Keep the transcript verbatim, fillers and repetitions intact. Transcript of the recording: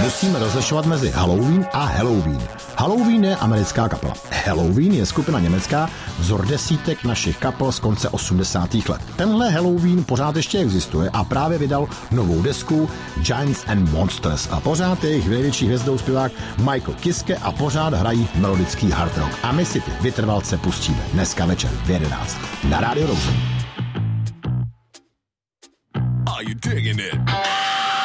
musíme rozlišovat mezi Halloween a Helloween. Halloween je americká kapela. Helloween je skupina německá, vzor desítek našich kapel z konce osmdesátých let. Tenhle Halloween pořád ještě existuje a právě vydal novou desku Giants and Monsters a pořád je jejich největší hvězdou zpěvák Michael Kiske a pořád hrají melodický hard rock. A my si ty vytrvalce pustíme dneska večer v jedenáct na Radio Rosen. Are you digging it?